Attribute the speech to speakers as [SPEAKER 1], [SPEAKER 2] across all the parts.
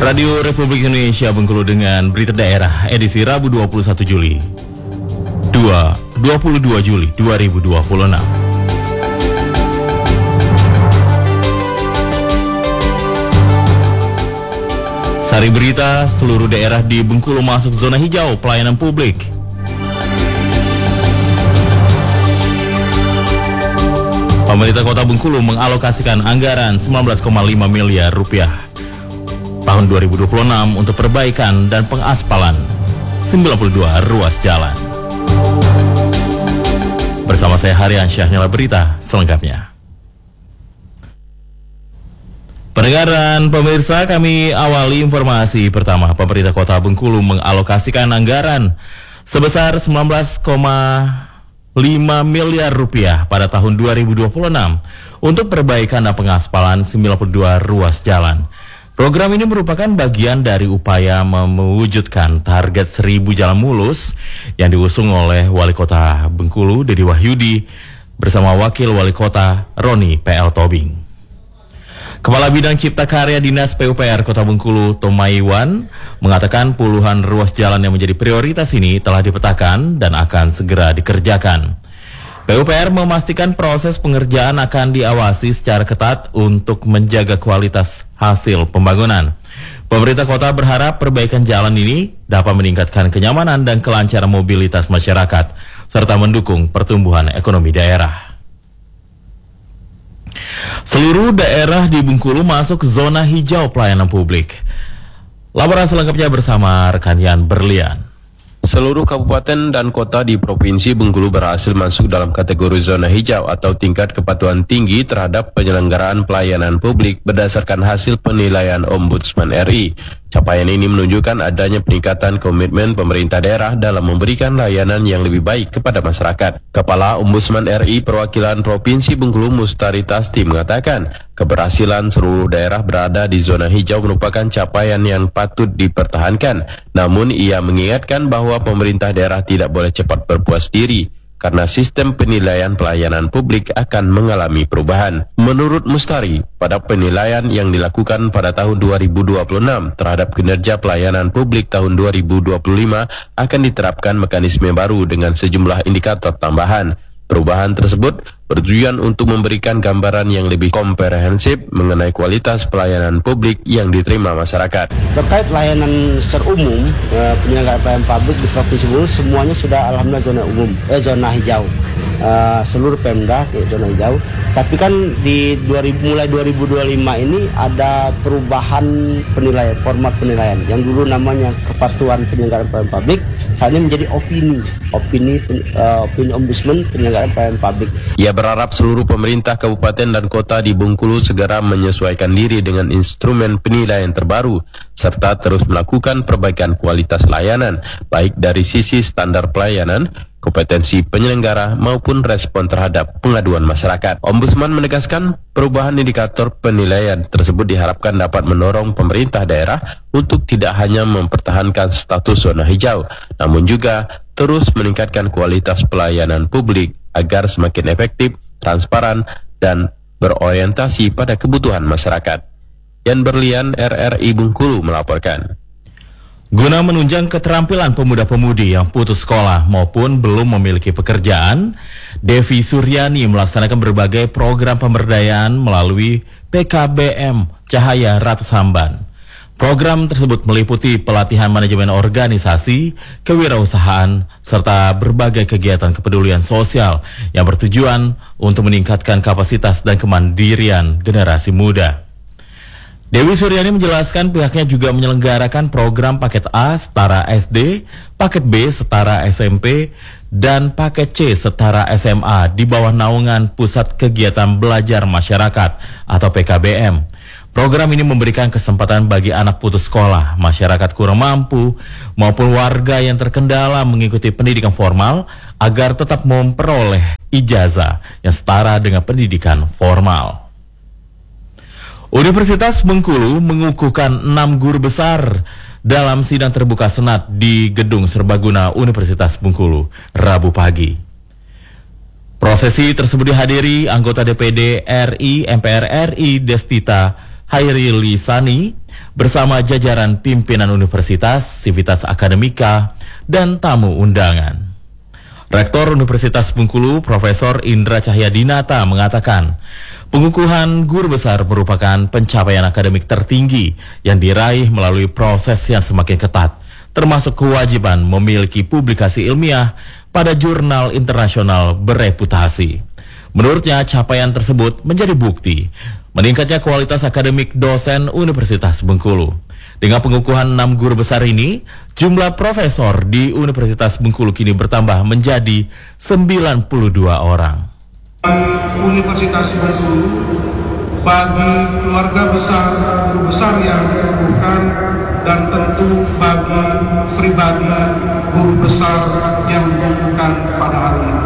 [SPEAKER 1] Radio Republik Indonesia Bengkulu dengan berita daerah edisi Rabu 21 Juli 22 Juli 2026. Sari berita, seluruh daerah di Bengkulu masuk zona hijau pelayanan publik. Pemerintah Kota Bengkulu mengalokasikan anggaran 19,5 miliar rupiah tahun 2026 untuk perbaikan dan pengaspalan 92 ruas jalan. Bersama saya Harian Syahnila, berita selengkapnya. Pendengaran pemirsa, kami awali informasi pertama. Pemerintah Kota Bengkulu mengalokasikan anggaran sebesar 19,5 miliar rupiah pada tahun 2026 untuk perbaikan dan pengaspalan 92 ruas jalan. Program ini merupakan bagian dari upaya mewujudkan target 1000 jalan mulus yang diusung oleh Wali Kota Bengkulu, Dedi Wahyudi, bersama Wakil Wali Kota, Roni P.L. Tobing. Kepala Bidang Cipta Karya Dinas PUPR Kota Bengkulu, Tomaiwan, mengatakan puluhan ruas jalan yang menjadi prioritas ini telah dipetakan dan akan segera dikerjakan. PUPR memastikan proses pengerjaan akan diawasi secara ketat untuk menjaga kualitas hasil pembangunan. Pemerintah kota berharap perbaikan jalan ini dapat meningkatkan kenyamanan dan kelancaran mobilitas masyarakat, serta mendukung pertumbuhan ekonomi daerah. Seluruh daerah di Bengkulu masuk zona hijau pelayanan publik. Laporan selengkapnya bersama rekan Yan Berlian.
[SPEAKER 2] Seluruh kabupaten dan kota di Provinsi Bengkulu berhasil masuk dalam kategori zona hijau atau tingkat kepatuhan tinggi terhadap penyelenggaraan pelayanan publik berdasarkan hasil penilaian Ombudsman RI. Capaian ini menunjukkan adanya peningkatan komitmen pemerintah daerah dalam memberikan layanan yang lebih baik kepada masyarakat. Kepala Ombudsman RI Perwakilan Provinsi Bengkulu Mustari Tasti mengatakan, keberhasilan seluruh daerah berada di zona hijau merupakan capaian yang patut dipertahankan. Namun ia mengingatkan bahwa pemerintah daerah tidak boleh cepat berpuas diri, karena sistem penilaian pelayanan publik akan mengalami perubahan. Menurut Mustari, pada penilaian yang dilakukan pada tahun 2026 terhadap kinerja pelayanan publik tahun 2025 akan diterapkan mekanisme baru dengan sejumlah indikator tambahan. Perubahan tersebut bertujuan untuk memberikan gambaran yang lebih komprehensif mengenai kualitas pelayanan publik yang diterima masyarakat.
[SPEAKER 3] Terkait layanan secara umum, penyelenggaraan pelayanan publik di Provinsi Bengkulu semuanya sudah alhamdulillah zona hijau. Seluruh Pemda zona hijau. Tapi kan mulai 2025 ini ada perubahan penilaian, format penilaian. Yang dulu namanya kepatuhan penyelenggaraan pelayanan publik, saat ini menjadi opini Ombudsman penyelenggaraan pelayanan publik.
[SPEAKER 2] Ia berharap seluruh pemerintah kabupaten dan kota di Bengkulu segera menyesuaikan diri dengan instrumen penilaian terbaru, serta terus melakukan perbaikan kualitas layanan, baik dari sisi standar pelayanan, kompetensi penyelenggara, maupun respon terhadap pengaduan masyarakat. Ombudsman menegaskan perubahan indikator penilaian tersebut diharapkan dapat mendorong pemerintah daerah untuk tidak hanya mempertahankan status zona hijau, namun juga terus meningkatkan kualitas pelayanan publik agar semakin efektif, transparan, dan berorientasi pada kebutuhan masyarakat. Yan Berlian, RRI Bengkulu melaporkan.
[SPEAKER 1] Guna menunjang keterampilan pemuda-pemudi yang putus sekolah maupun belum memiliki pekerjaan, Devi Suryani melaksanakan berbagai program pemberdayaan melalui PKBM Cahaya Ratu Samban. Program tersebut meliputi pelatihan manajemen organisasi, kewirausahaan, serta berbagai kegiatan kepedulian sosial yang bertujuan untuk meningkatkan kapasitas dan kemandirian generasi muda. Dewi Suryani menjelaskan pihaknya juga menyelenggarakan program paket A setara SD, paket B setara SMP, dan paket C setara SMA di bawah naungan Pusat Kegiatan Belajar Masyarakat atau PKBM. Program ini memberikan kesempatan bagi anak putus sekolah, masyarakat kurang mampu, maupun warga yang terkendala mengikuti pendidikan formal agar tetap memperoleh ijazah yang setara dengan pendidikan formal. Universitas Bengkulu mengukuhkan 6 guru besar dalam sidang terbuka Senat di Gedung Serbaguna Universitas Bengkulu, Rabu pagi. Prosesi tersebut dihadiri anggota DPD RI MPR RI Destita Hairi Lisani, bersama jajaran pimpinan universitas, sivitas akademika, dan tamu undangan. Rektor Universitas Bengkulu, Profesor Indra Cahyadinata mengatakan, pengukuhan guru besar merupakan pencapaian akademik tertinggi yang diraih melalui proses yang semakin ketat, termasuk kewajiban memiliki publikasi ilmiah pada jurnal internasional bereputasi. Menurutnya, capaian tersebut menjadi bukti meningkatnya kualitas akademik dosen Universitas Bengkulu. Dengan pengukuhan 6 guru besar ini, jumlah profesor di Universitas Bengkulu kini bertambah menjadi 92 orang.
[SPEAKER 4] Universitas Bengkulu, bagi keluarga besar, guru besar yang dikukuhkan, dan tentu bagi pribadi guru besar yang dikukuhkan pada hari ini.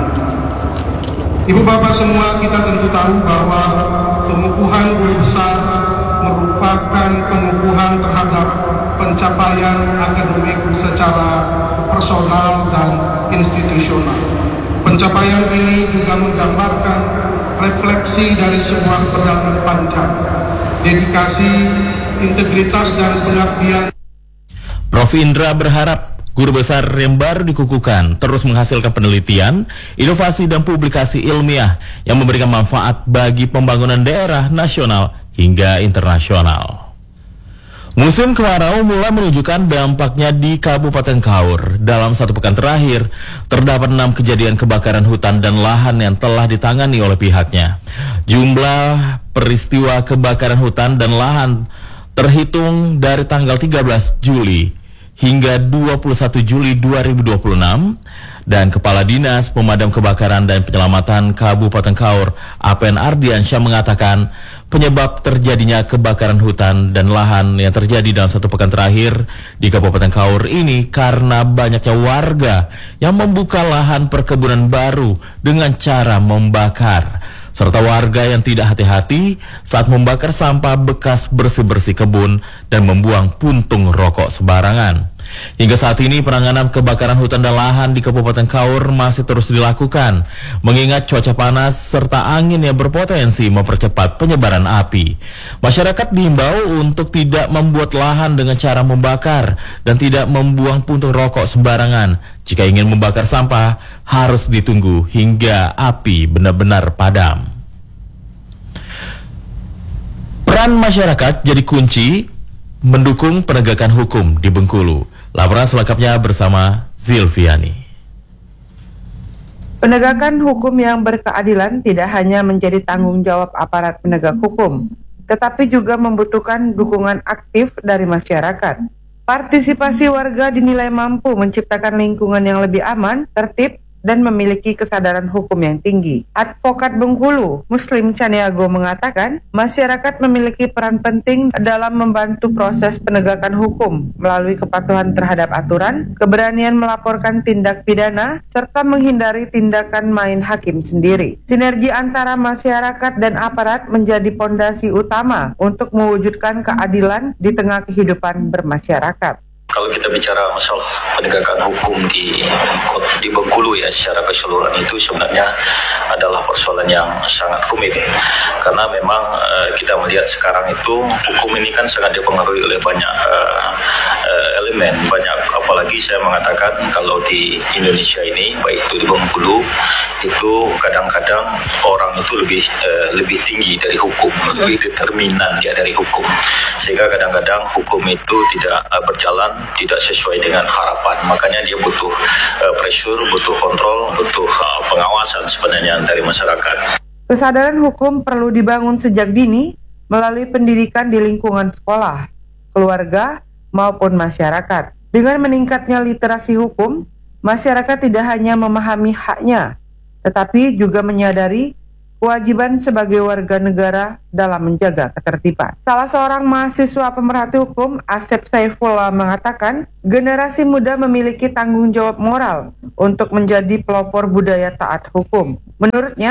[SPEAKER 4] Ibu bapak semua, kita tentu tahu bahwa pengukuhan guru besar merupakan pengukuhan terhadap pencapaian akademik secara personal dan institusional. Pencapaian ini juga menggambarkan refleksi dari sebuah perjalanan panjang, dedikasi, integritas, dan pengabdian.
[SPEAKER 1] Prof. Indra berharap guru besar yang baru dikukuhkan terus menghasilkan penelitian, inovasi, dan publikasi ilmiah yang memberikan manfaat bagi pembangunan daerah nasional hingga internasional. Musim kemarau mulai menunjukkan dampaknya di Kabupaten Kaur. Dalam 1 pekan terakhir, terdapat 6 kejadian kebakaran hutan dan lahan yang telah ditangani oleh pihaknya. Jumlah peristiwa kebakaran hutan dan lahan terhitung dari tanggal 13 Juli hingga 21 Juli 2026, dan Kepala Dinas Pemadam Kebakaran dan Penyelamatan Kabupaten Kaur, Apen Ardiansyah, mengatakan penyebab terjadinya kebakaran hutan dan lahan yang terjadi dalam 1 pekan terakhir di Kabupaten Kaur ini karena banyaknya warga yang membuka lahan perkebunan baru dengan cara membakar, serta warga yang tidak hati-hati saat membakar sampah bekas bersih-bersih kebun dan membuang puntung rokok sembarangan. Hingga saat ini penanganan kebakaran hutan dan lahan di Kabupaten Kaur masih terus dilakukan, mengingat cuaca panas serta angin yang berpotensi mempercepat penyebaran api. Masyarakat diimbau untuk tidak membuat lahan dengan cara membakar dan tidak membuang puntung rokok sembarangan. Jika ingin membakar sampah, harus ditunggu hingga api benar-benar padam. Peran masyarakat jadi kunci mendukung penegakan hukum di Bengkulu. Laporan selengkapnya bersama Zilviani.
[SPEAKER 5] Penegakan hukum yang berkeadilan tidak hanya menjadi tanggung jawab aparat penegak hukum, tetapi juga membutuhkan dukungan aktif dari masyarakat. Partisipasi warga dinilai mampu menciptakan lingkungan yang lebih aman, tertib, dan memiliki kesadaran hukum yang tinggi. Advokat Bengkulu, Muslim Caniago, mengatakan masyarakat memiliki peran penting dalam membantu proses penegakan hukum melalui kepatuhan terhadap aturan, keberanian melaporkan tindak pidana, serta menghindari tindakan main hakim sendiri. Sinergi antara masyarakat dan aparat menjadi pondasi utama untuk mewujudkan keadilan di tengah kehidupan bermasyarakat.
[SPEAKER 6] Kalau kita bicara masalah penegakan hukum di Bengkulu ya, secara keseluruhan itu sebenarnya adalah persoalan yang sangat rumit, karena memang kita melihat sekarang itu hukum ini kan sangat dipengaruhi oleh banyak elemen, apalagi saya mengatakan kalau di Indonesia ini, baik itu di Bengkulu, itu kadang-kadang orang itu lebih tinggi dari hukum, lebih determinan dia dari hukum, sehingga kadang-kadang hukum itu tidak berjalan, tidak sesuai dengan harapan. Makanya dia butuh pressure, butuh kontrol, butuh pengawasan sebenarnya dari masyarakat.
[SPEAKER 5] Kesadaran hukum perlu dibangun sejak dini melalui pendidikan di lingkungan sekolah, keluarga, maupun masyarakat. Dengan meningkatnya literasi hukum, masyarakat tidak hanya memahami haknya, tetapi juga menyadari kewajiban sebagai warga negara dalam menjaga ketertiban. Salah seorang mahasiswa pemerhati hukum, Asep Saifullah, mengatakan generasi muda memiliki tanggung jawab moral untuk menjadi pelopor budaya taat hukum. Menurutnya,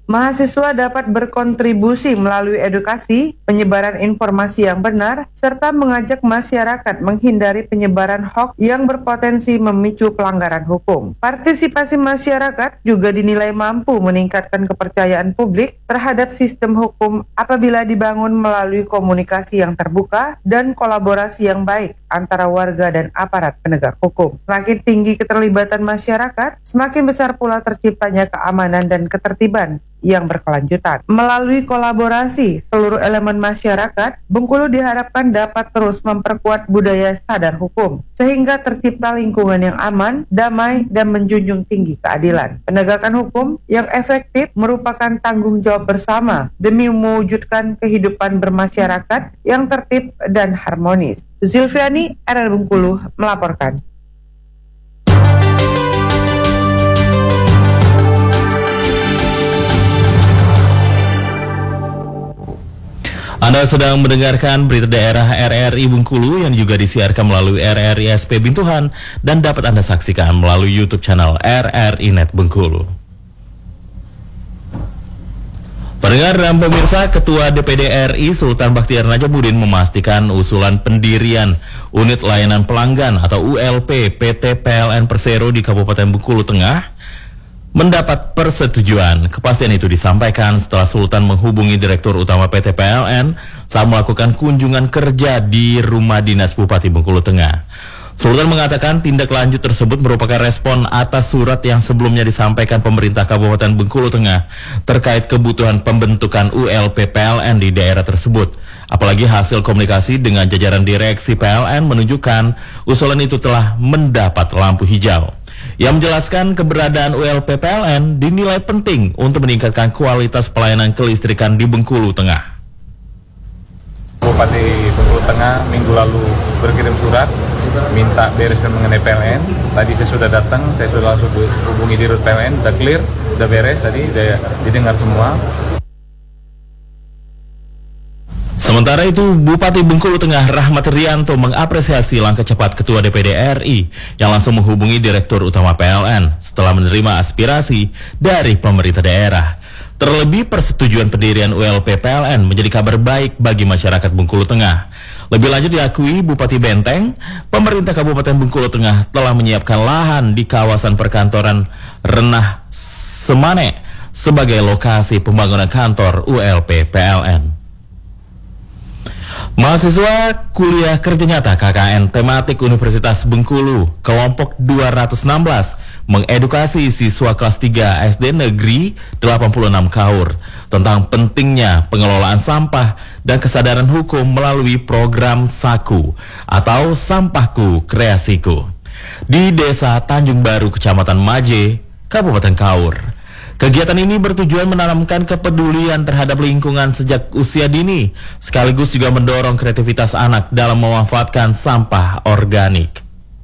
[SPEAKER 5] Mahasiswa dapat berkontribusi melalui edukasi, penyebaran informasi yang benar, serta mengajak masyarakat menghindari penyebaran hoaks yang berpotensi memicu pelanggaran hukum. Partisipasi masyarakat juga dinilai mampu meningkatkan kepercayaan publik terhadap sistem hukum apabila dibangun melalui komunikasi yang terbuka dan kolaborasi yang baik antara warga dan aparat penegak hukum. Semakin tinggi keterlibatan masyarakat, semakin besar pula terciptanya keamanan dan ketertiban yang berkelanjutan. Melalui kolaborasi seluruh elemen masyarakat, Bengkulu diharapkan dapat terus memperkuat budaya sadar hukum, sehingga tercipta lingkungan yang aman, damai, dan menjunjung tinggi keadilan. Penegakan hukum yang efektif merupakan tanggung jawab bersama demi mewujudkan kehidupan bermasyarakat yang tertib dan harmonis. Zulfiani, RR Bengkulu, melaporkan.
[SPEAKER 1] Anda sedang mendengarkan berita daerah RRI Bengkulu yang juga disiarkan melalui RRI SP Bintuhan dan dapat Anda saksikan melalui YouTube channel RRI Net Bengkulu. Pendengar dan pemirsa, Ketua DPD RI Sultan Bakhtiar Najamudin memastikan usulan pendirian Unit Layanan Pelanggan atau ULP PT PLN Persero di Kabupaten Bengkulu Tengah mendapat persetujuan. Kepastian itu disampaikan setelah Sultan menghubungi Direktur Utama PT PLN saat melakukan kunjungan kerja di Rumah Dinas Bupati Bengkulu Tengah. Sultan mengatakan tindak lanjut tersebut merupakan respon atas surat yang sebelumnya disampaikan pemerintah Kabupaten Bengkulu Tengah terkait kebutuhan pembentukan ULP PLN di daerah tersebut. Apalagi hasil komunikasi dengan jajaran direksi PLN menunjukkan usulan itu telah mendapat lampu hijau. Yang menjelaskan keberadaan ULP PLN dinilai penting untuk meningkatkan kualitas pelayanan kelistrikan di Bengkulu Tengah.
[SPEAKER 7] Bupati Bengkulu Tengah minggu lalu berkirim surat minta bereskan mengenai PLN. Tadi saya sudah datang, saya sudah langsung hubungi Dirut PLN, udah clear, udah beres tadi, udah didengar semua.
[SPEAKER 1] Sementara itu, Bupati Bengkulu Tengah Rahmat Rianto mengapresiasi langkah cepat Ketua DPD RI yang langsung menghubungi Direktur Utama PLN setelah menerima aspirasi dari pemerintah daerah. Terlebih persetujuan pendirian ULP PLN menjadi kabar baik bagi masyarakat Bengkulu Tengah. Lebih lanjut diakui Bupati Benteng, pemerintah Kabupaten Bengkulu Tengah telah menyiapkan lahan di kawasan perkantoran Renah Semane sebagai lokasi pembangunan kantor ULP PLN. Mahasiswa kuliah kerja nyata KKN tematik Universitas Bengkulu kelompok 216 mengedukasi siswa kelas 3 SD Negeri 86 Kaur tentang pentingnya pengelolaan sampah dan kesadaran hukum melalui program SAKU atau Sampahku Kreasiku di Desa Tanjung Baru, Kecamatan Maje, Kabupaten Kaur. Kegiatan ini bertujuan menanamkan kepedulian terhadap lingkungan sejak usia dini, sekaligus juga mendorong kreativitas anak dalam memanfaatkan sampah organik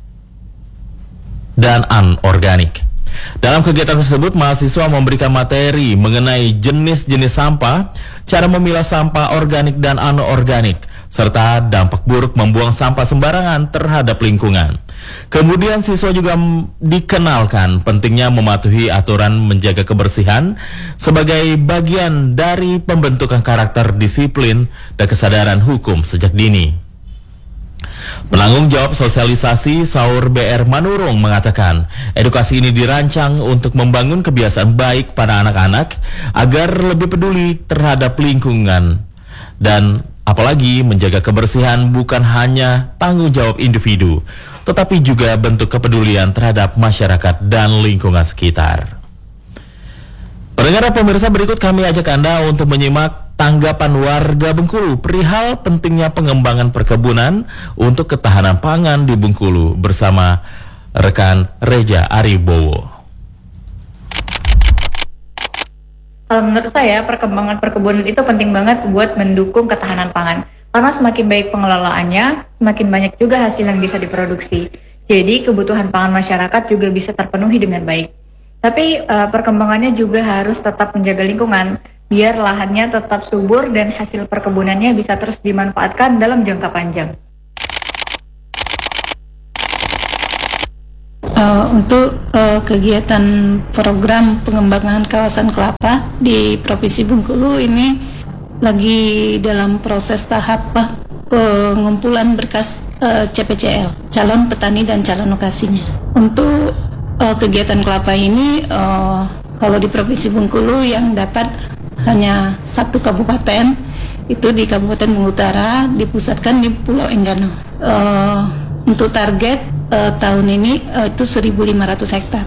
[SPEAKER 1] dan anorganik. Dalam kegiatan tersebut, mahasiswa memberikan materi mengenai jenis-jenis sampah, cara memilah sampah organik dan anorganik, serta dampak buruk membuang sampah sembarangan terhadap lingkungan. Kemudian siswa juga dikenalkan pentingnya mematuhi aturan menjaga kebersihan sebagai bagian dari pembentukan karakter disiplin dan kesadaran hukum sejak dini. Penanggung jawab sosialisasi Saur BR Manurung mengatakan edukasi ini dirancang untuk membangun kebiasaan baik pada anak-anak agar lebih peduli terhadap lingkungan dan apalagi menjaga kebersihan bukan hanya tanggung jawab individu, tetapi juga bentuk kepedulian terhadap masyarakat dan lingkungan sekitar. Pendengar pemirsa, berikut kami ajak Anda untuk menyimak tanggapan warga Bengkulu perihal pentingnya pengembangan perkebunan untuk ketahanan pangan di Bengkulu bersama rekan Reja Aribowo.
[SPEAKER 8] Kalau menurut saya, perkembangan perkebunan itu penting banget buat mendukung ketahanan pangan. Karena semakin baik pengelolaannya, semakin banyak juga hasil yang bisa diproduksi. Jadi kebutuhan pangan masyarakat juga bisa terpenuhi dengan baik. Tapi perkembangannya juga harus tetap menjaga lingkungan, biar lahannya tetap subur dan hasil perkebunannya bisa terus dimanfaatkan dalam jangka panjang.
[SPEAKER 9] Untuk kegiatan program pengembangan kawasan kelapa di Provinsi Bengkulu ini lagi dalam proses tahap pengumpulan berkas CPCL, calon petani dan calon lokasinya. Untuk kegiatan kelapa ini kalau di Provinsi Bengkulu yang dapat hanya 1 kabupaten, itu di Kabupaten Bengkulu Utara, dipusatkan di Pulau Enggano. Untuk target tahun ini itu 1.500 hektar.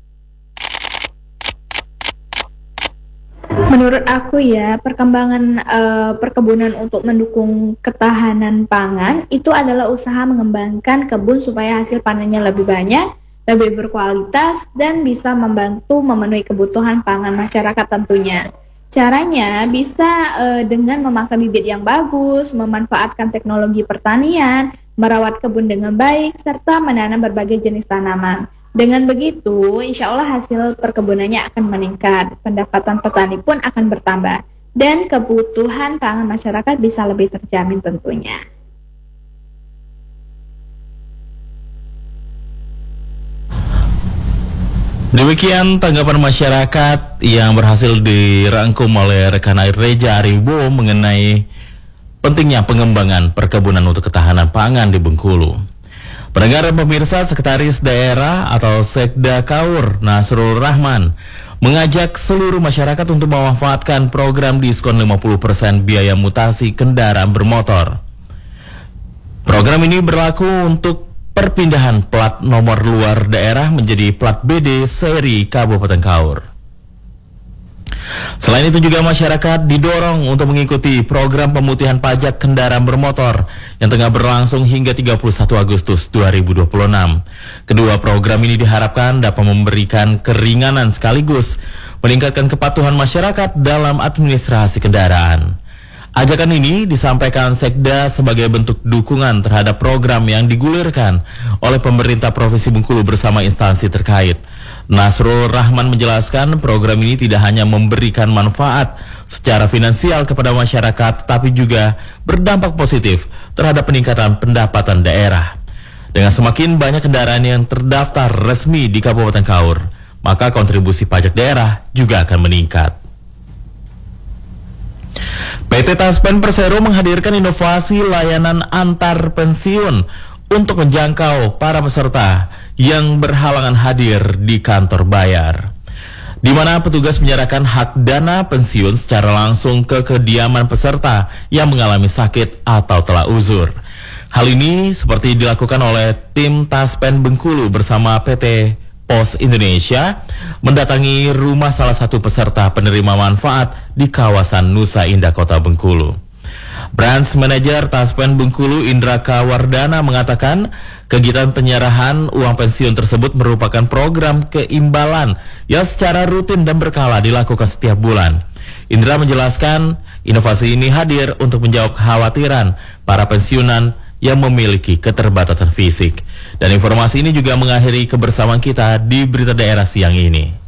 [SPEAKER 10] Menurut aku ya, perkembangan perkebunan untuk mendukung ketahanan pangan itu adalah usaha mengembangkan kebun supaya hasil panennya lebih banyak, lebih berkualitas, dan bisa membantu memenuhi kebutuhan pangan masyarakat tentunya. Caranya bisa dengan memakai bibit yang bagus, memanfaatkan teknologi pertanian, merawat kebun dengan baik, serta menanam berbagai jenis tanaman. Dengan begitu, insya Allah hasil perkebunannya akan meningkat, pendapatan petani pun akan bertambah, dan kebutuhan pangan masyarakat bisa lebih terjamin tentunya.
[SPEAKER 1] Demikian tanggapan masyarakat yang berhasil dirangkum oleh rekan air Reja Aribo mengenai pentingnya pengembangan perkebunan untuk ketahanan pangan di Bengkulu. Pendengar dan pemirsa, Sekretaris Daerah atau Sekda Kaur Nasrul Rahman mengajak seluruh masyarakat untuk memanfaatkan program diskon 50% biaya mutasi kendaraan bermotor. Program ini berlaku untuk perpindahan plat nomor luar daerah menjadi plat BD seri Kabupaten Kaur. Selain itu juga masyarakat didorong untuk mengikuti program pemutihan pajak kendaraan bermotor yang tengah berlangsung hingga 31 Agustus 2026. Kedua program ini diharapkan dapat memberikan keringanan sekaligus meningkatkan kepatuhan masyarakat dalam administrasi kendaraan. Ajakan ini disampaikan Sekda sebagai bentuk dukungan terhadap program yang digulirkan oleh pemerintah Provinsi Bengkulu bersama instansi terkait. Nasrul Rahman menjelaskan program ini tidak hanya memberikan manfaat secara finansial kepada masyarakat, tapi juga berdampak positif terhadap peningkatan pendapatan daerah. Dengan semakin banyak kendaraan yang terdaftar resmi di Kabupaten Kaur, maka kontribusi pajak daerah juga akan meningkat. PT Taspen Persero menghadirkan inovasi layanan antar pensiun untuk menjangkau para peserta yang berhalangan hadir di kantor bayar, di mana petugas menyerahkan hak dana pensiun secara langsung ke kediaman peserta yang mengalami sakit atau telah uzur. Hal ini seperti dilakukan oleh tim Taspen Bengkulu bersama PT Pos Indonesia mendatangi rumah salah satu peserta penerima manfaat di kawasan Nusa Indah, Kota Bengkulu. Branch Manager Taspen Bengkulu Indra Kawardana mengatakan kegiatan penyerahan uang pensiun tersebut merupakan program keimbalan yang secara rutin dan berkala dilakukan setiap bulan. Indra menjelaskan inovasi ini hadir untuk menjawab kekhawatiran para pensiunan yang memiliki keterbatasan fisik. Dan informasi ini juga mengakhiri kebersamaan kita di Berita Daerah siang ini.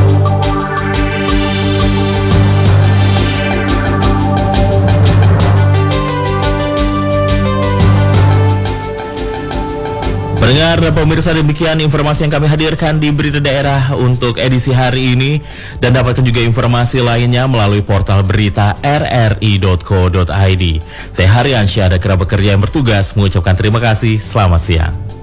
[SPEAKER 1] Pendengar dan pemirsa, demikian informasi yang kami hadirkan di Berita Daerah untuk edisi hari ini, dan dapatkan juga informasi lainnya melalui portal berita rri.co.id. Saya Haryansyah, ada kerabat kerja yang bertugas mengucapkan terima kasih. Selamat siang.